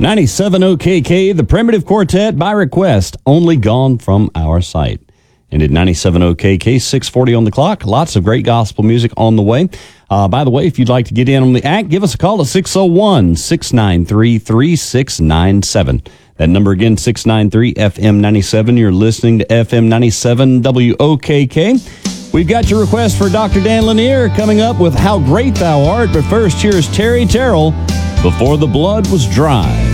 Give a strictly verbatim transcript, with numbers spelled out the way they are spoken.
ninety-seven O K K, the Primitive Quartet by request, only gone from our site. And at ninety-seven O K K, six forty on the clock, lots of great gospel music on the way. Uh, by the way, if you'd like to get in on the act, give us a call at six oh one, six nine three, three six nine seven. That number again, six nine three F M ninety-seven. You're listening to F M ninety-seven W O K K. We've got your request for Doctor Dan Lanier coming up with How Great Thou Art. But first, here's Terry Terrell, Before the Blood Was Dry.